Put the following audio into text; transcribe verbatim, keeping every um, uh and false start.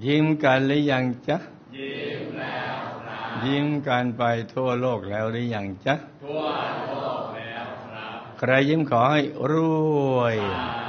ยิ้มกันหรือยังจ๊ะยิ้มแล้วครับยิ้มกันไปทั่วโลกแล้วหรือยังจ๊ะทั่วโลกแล้วครับใครยิ้มขอให้รวย